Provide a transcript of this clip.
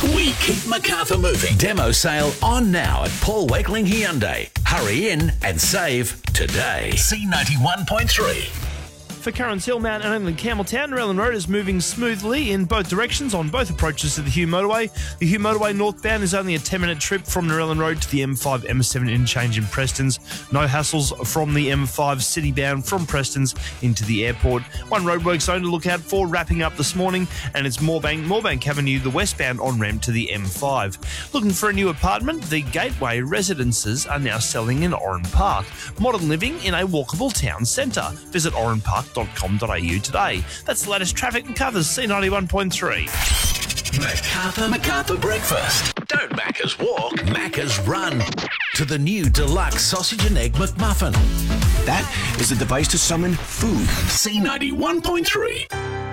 We keep Macarthur moving. Demo sale on now at Paul Wakeling Hyundai. Hurry in and save today. C91.3. For Currans Hill, Mount Annan, Campbelltown, Narellan Road is moving smoothly in both directions on both approaches to the Hugh Motorway. The Hugh Motorway northbound is only a 10-minute trip from Narellan Road to the M5 M7 interchange in Prestons. No hassles from the M5 citybound from Prestons into the airport. One roadwork zone to look out for wrapping up this morning, and it's Moorebank Avenue, the westbound on-ramp to the M5. Looking for a new apartment? The Gateway Residences are now selling in Oran Park. Modern living in a walkable town centre. Visit oranpark.com.au today. That's the latest traffic and covers C91.3. Macarthur Breakfast. Don't Macca's walk, Macca's run. To the new deluxe sausage and egg McMuffin. That is a device to summon food. C91.3.